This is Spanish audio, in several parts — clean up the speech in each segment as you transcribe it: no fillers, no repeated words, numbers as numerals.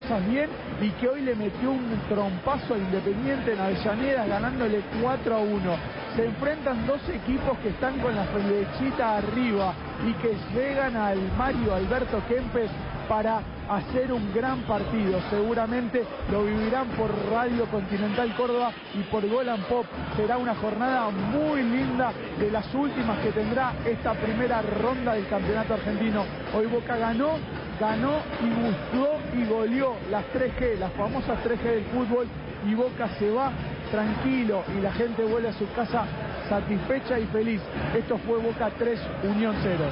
cosas bien y que hoy le metió un trompazo a Independiente en Avellaneda ganándole 4-1. Se enfrentan dos equipos que están con la flechita arriba y que llegan al Mario Alberto Kempes para hacer un gran partido. Seguramente lo vivirán por Radio Continental Córdoba y por Gol and Pop. Será una jornada muy linda, de las últimas que tendrá esta primera ronda del campeonato argentino. Hoy Boca ganó y gustó y goleó las 3G, las famosas 3G del fútbol, y Boca se va tranquilo y la gente vuelve a su casa satisfecha y feliz. Esto fue Boca 3, Unión 0.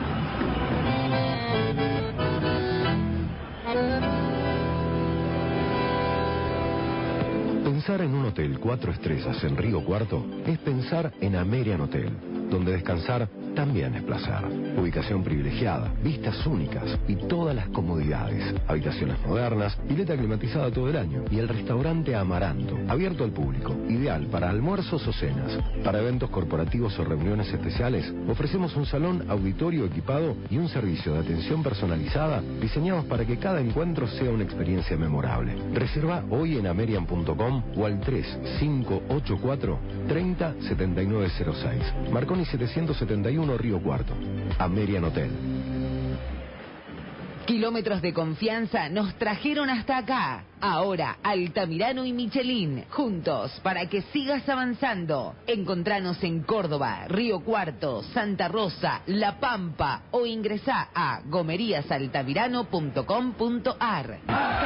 Pensar en un hotel 4 estrellas en Río Cuarto es pensar en Amerian Hotel, donde descansar también es placer. Ubicación privilegiada, vistas únicas y todas las comodidades. Habitaciones modernas, pileta climatizada todo el año y el restaurante Amaranto, abierto al público, ideal para almuerzos o cenas. Para eventos corporativos o reuniones especiales, ofrecemos un salón auditorio equipado y un servicio de atención personalizada diseñados para que cada encuentro sea una experiencia memorable. Reserva hoy en amerian.com o al 3584 30 7906. Marconi 771 Río Cuarto. Amerian Hotel. Kilómetros de confianza nos trajeron hasta acá. Ahora, Altamirano y Michelin, juntos para que sigas avanzando. Encontranos en Córdoba, Río Cuarto, Santa Rosa, La Pampa o ingresá a gomeriasaltamirano.com.ar.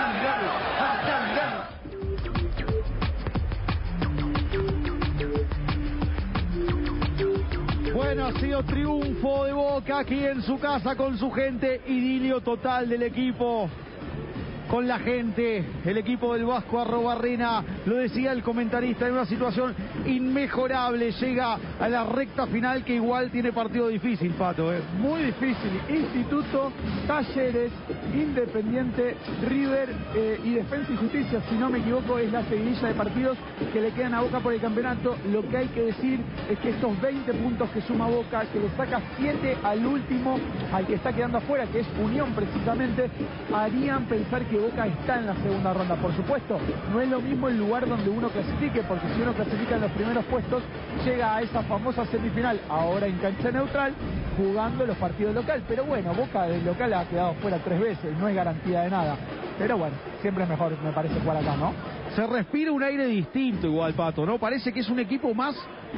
Bueno, ha sido triunfo de Boca aquí en su casa con su gente, idilio total del equipo con la gente, el equipo del Vasco Arrobarrena, lo decía el comentarista, en una situación inmejorable, llega a la recta final que igual tiene partido difícil, Pato, muy difícil. Instituto, Talleres, Independiente, River y Defensa y Justicia, si no me equivoco, es la seguidilla de partidos que le quedan a Boca por el campeonato. Lo que hay que decir es que estos 20 puntos que suma Boca, que le saca 7 al último, al que está quedando afuera, que es Unión precisamente, harían pensar que Boca está en la segunda ronda. Por supuesto, no es lo mismo el lugar donde uno clasifique, porque si uno clasifica en los primeros puestos, llega a esa famosa semifinal, ahora en cancha neutral, jugando los partidos local. Pero bueno, Boca del local ha quedado fuera 3 veces, no es garantía de nada. Pero bueno, siempre es mejor, me parece, jugar acá, ¿no? Se respira un aire distinto igual, Pato, ¿no? Parece que es un equipo más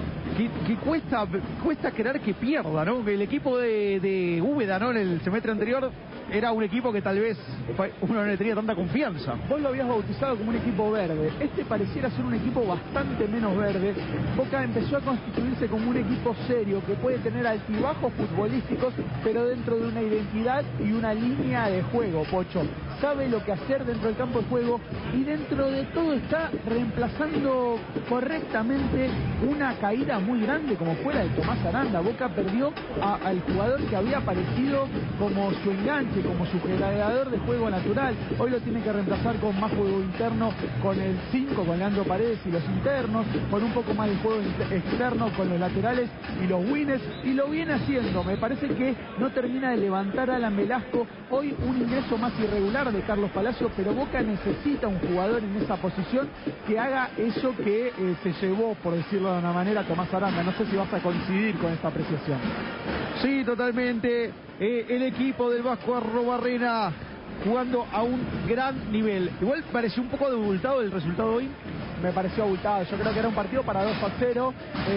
que cuesta creer que pierda, ¿no? El equipo de Úbeda, ¿no? En el semestre anterior era un equipo que tal vez uno no le tenía tanta confianza. Vos lo habías bautizado como un equipo verde. Este pareciera ser un equipo bastante menos verde. Boca empezó a constituirse como un equipo serio que puede tener altibajos futbolísticos, pero dentro de una identidad y una línea de juego, Pocho. Sabe lo que hacer dentro del campo de juego y dentro de todo está reemplazando correctamente una caída muy grande como fue la de Tomás Aranda. Boca perdió al jugador que había aparecido como su enganche, como su generador de juego natural. Hoy lo tiene que reemplazar con más juego interno, con el 5, con Leandro Paredes y los internos, con un poco más de juego externo con los laterales y los wings, y lo viene haciendo. Me parece que no termina de levantar a Alan Velasco. Hoy un ingreso más irregular de Carlos Palacio, pero Boca necesita un jugador en esa posición que haga eso que se llevó, por decirlo de una manera, Tomás Aranda. No sé si vas a coincidir con esta apreciación. Sí, totalmente. El equipo del Vasco Arrobarrena jugando a un gran nivel. Igual pareció un poco abultado el resultado hoy. Me pareció abultado. Yo creo que era un partido para 2-0.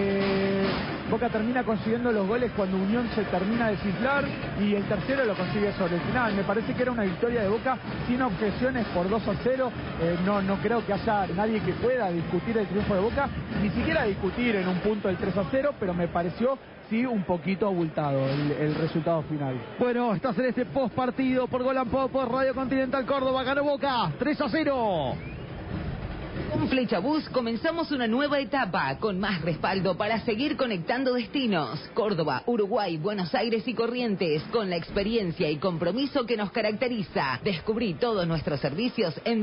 Boca termina consiguiendo los goles cuando Unión se termina de cifrar y el tercero lo consigue sobre el final. Me parece que era una victoria de Boca sin objeciones por 2-0. No creo que haya nadie que pueda discutir el triunfo de Boca, ni siquiera discutir en un punto el 3-0, pero me pareció sí un poquito abultado el resultado final. Bueno, estás en este post partido por Gol and Pop, por Radio Continental Córdoba. Ganó Boca 3-0. Con Flechabús comenzamos una nueva etapa con más respaldo para seguir conectando destinos. Córdoba, Uruguay, Buenos Aires y Corrientes, con la experiencia y compromiso que nos caracteriza. Descubrí todos nuestros servicios en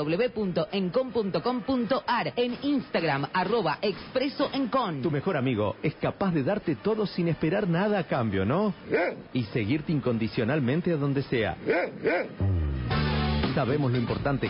www.encon.com.ar, en Instagram @expresoencon. Tu mejor amigo es capaz de darte todo sin esperar nada a cambio, ¿no? Y seguirte incondicionalmente a donde sea. Sabemos lo importante